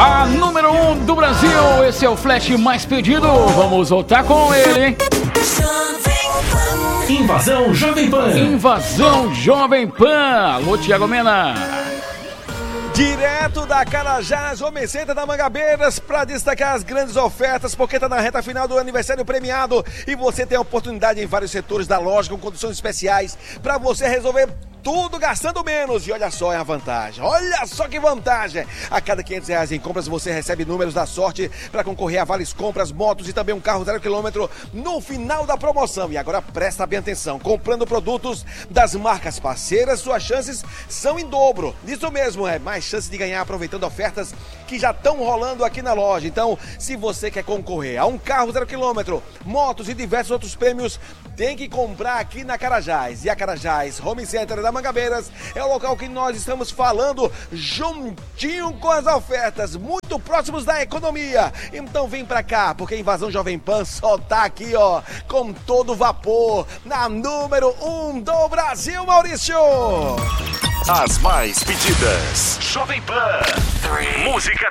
A número 1 do Brasil, esse é o flash mais pedido. Vamos voltar com ele, hein? Invasão Jovem Pan. Invasão Jovem Pan. Alô, Thiago Mena. Direto da Carajás, Home Center da Mangabeiras, para destacar as grandes ofertas, porque está na reta final do aniversário premiado e você tem a oportunidade em vários setores da loja com condições especiais para você resolver tudo gastando menos. E olha só a vantagem, olha só que vantagem. A cada R$500 em compras você recebe números da sorte para concorrer a vales compras, motos e também um carro 0 km no final da promoção. E agora presta bem atenção, comprando produtos das marcas parceiras, suas chances são em dobro. Isso mesmo, é mais chance de ganhar aproveitando ofertas que já estão rolando aqui na loja. Então, se você quer concorrer a um carro 0 km, motos e diversos outros prêmios, tem que comprar aqui na Carajás. E a Carajás Home Center da Mangabeiras é o local que nós estamos falando juntinho com as ofertas, muito próximos da economia. Então vem pra cá, porque a Invasão Jovem Pan só tá aqui, ó, com todo vapor, na número 1 do Brasil, Maurício. As mais pedidas. Jovem Pan. Música